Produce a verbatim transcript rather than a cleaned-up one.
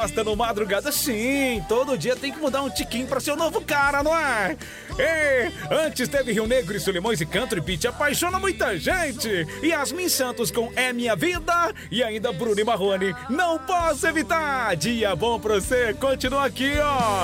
Gosta no madrugada, sim. Todo dia tem que mudar um tiquinho pra ser o novo cara, não é? Ei, antes teve Rio Negro e Solimões e Country Beat apaixona muita gente. Yasmin Santos com É Minha Vida e ainda Bruno e Marrone, Não Posso Evitar. Dia bom pra você, continua aqui, ó.